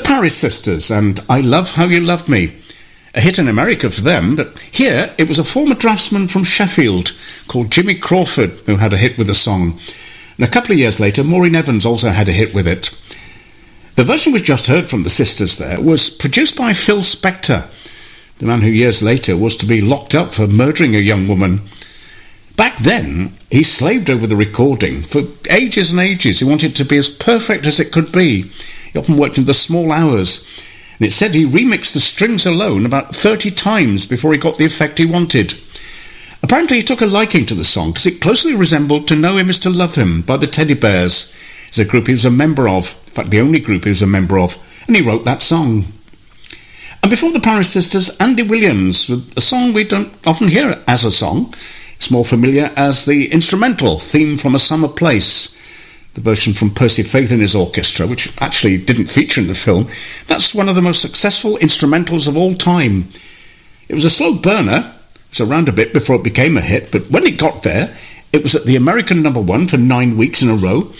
Paris Sisters and I Love How You Love Me. A hit in America for them, but here it was a former draftsman from Sheffield called Jimmy Crawford who had a hit with the song. And a couple of years later, Maureen Evans also had a hit with it. The version we just heard from the sisters there was produced by Phil Spector, the man who years later was to be locked up for murdering a young woman. Back then, he slaved over the recording for ages and ages. He wanted it to be as perfect as it could be. He often worked in the small hours, and it said he remixed the strings alone about 30 times before he got the effect he wanted. Apparently he took a liking to the song because it closely resembled To Know Him Is to Love Him by the Teddy Bears. It's a group he was a member of, in fact the only group he was a member of, and he wrote that song. And before the Paris Sisters, Andy Williams, with a song we don't often hear as a song. It's more familiar as the instrumental theme from A Summer Place, the version from Percy Faith and his orchestra, which actually didn't feature in the film. That's one of the most successful instrumentals of all time. It was a slow burner. It was around a bit before it became a hit, but when it got there, it was at the American #1 for 9 weeks in a row.